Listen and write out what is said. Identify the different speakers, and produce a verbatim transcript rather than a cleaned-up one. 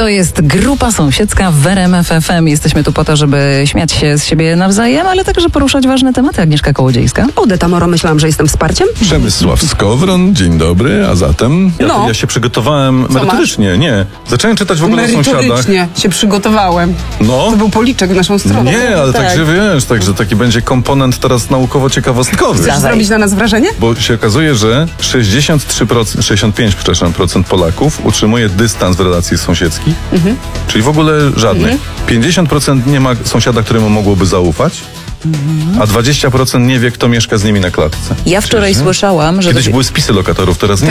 Speaker 1: To jest Grupa Sąsiedzka w R M F F M. Jesteśmy tu po to, żeby śmiać się z siebie nawzajem, ale także poruszać ważne tematy. Agnieszka Kołodziejska.
Speaker 2: Odeta Moro, myślałam, że jestem wsparciem.
Speaker 3: Przemysław Skowron, dzień dobry, a zatem...
Speaker 4: Ja,
Speaker 2: No.
Speaker 4: ja się przygotowałem merytorycznie, nie. Zacząłem czytać w ogóle o sąsiadach.
Speaker 2: Merytorycznie się przygotowałem.
Speaker 4: No.
Speaker 2: To był policzek w naszą stronę.
Speaker 4: Nie, ale
Speaker 2: tak.
Speaker 4: także wiesz, także taki będzie komponent teraz naukowo-ciekawostkowy.
Speaker 1: Dawaj.
Speaker 2: Zrobić na nas wrażenie?
Speaker 4: Bo się okazuje, że sześćdziesiąt trzy procent, sześćdziesiąt pięć przepraszam, procent Polaków utrzymuje dystans w relacji sąsiedzkich,
Speaker 2: Mhm.
Speaker 4: czyli w ogóle żadnych. pięćdziesiąt procent nie ma sąsiada, któremu mogłoby zaufać, a dwadzieścia procent nie wie, kto mieszka z nimi na klatce.
Speaker 1: Ja wczoraj
Speaker 4: Czyż, nie?
Speaker 1: słyszałam, że...
Speaker 4: Kiedyś były spisy lokatorów, teraz nie.